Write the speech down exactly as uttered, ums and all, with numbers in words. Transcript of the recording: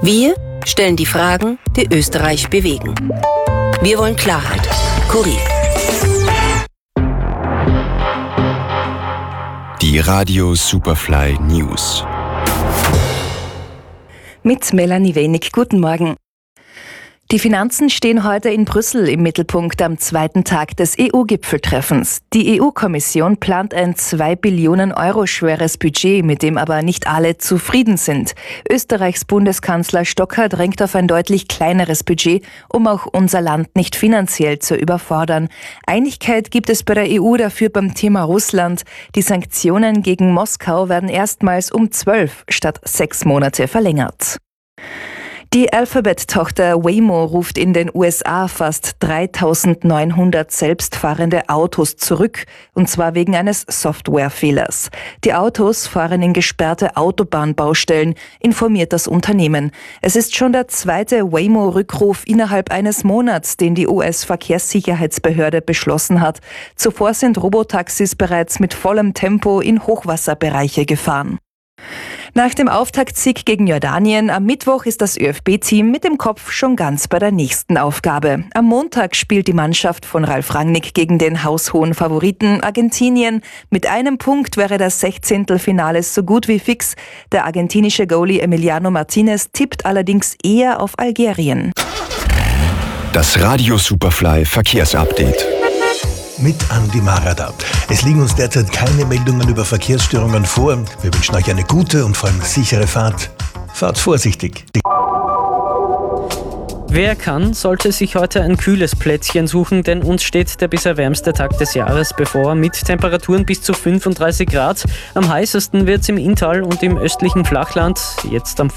Wir stellen die Fragen, die Österreich bewegen. Wir wollen Klarheit. Kurier. Die Radio Superfly News. Mit Melanie Wenig. Guten Morgen. Die Finanzen stehen heute in Brüssel im Mittelpunkt am zweiten Tag des E U-Gipfeltreffens. Die E U-Kommission plant ein zwei Billionen Euro schweres Budget, mit dem aber nicht alle zufrieden sind. Österreichs Bundeskanzler Stocker drängt auf ein deutlich kleineres Budget, um auch unser Land nicht finanziell zu überfordern. Einigkeit gibt es bei der E U dafür beim Thema Russland. Die Sanktionen gegen Moskau werden erstmals um zwölf statt sechs Monate verlängert. Die Alphabet-Tochter Waymo ruft in den U S A fast dreitausendneunhundert selbstfahrende Autos zurück, und zwar wegen eines Softwarefehlers. Die Autos fahren in gesperrte Autobahnbaustellen, informiert das Unternehmen. Es ist schon der zweite Waymo-Rückruf innerhalb eines Monats, den die U S-Verkehrssicherheitsbehörde beschlossen hat. Zuvor sind Robotaxis bereits mit vollem Tempo in Hochwasserbereiche gefahren. Nach dem Auftaktsieg gegen Jordanien am Mittwoch ist das ÖFB-Team mit dem Kopf schon ganz bei der nächsten Aufgabe. Am Montag spielt die Mannschaft von Ralf Rangnick gegen den haushohen Favoriten Argentinien. Mit einem Punkt wäre das Sechzehntelfinale so gut wie fix. Der argentinische Goalie Emiliano Martinez tippt allerdings eher auf Algerien. Das Radio Superfly Verkehrsupdate. Mit Andi Marada. Es liegen uns derzeit keine Meldungen über Verkehrsstörungen vor. Wir wünschen euch eine gute und vor allem sichere Fahrt. Fahrt vorsichtig. Wer kann, sollte sich heute ein kühles Plätzchen suchen, denn uns steht der bisher wärmste Tag des Jahres bevor, mit Temperaturen bis zu fünfunddreißig Grad. Am heißesten wird es im Inntal und im östlichen Flachland. Jetzt am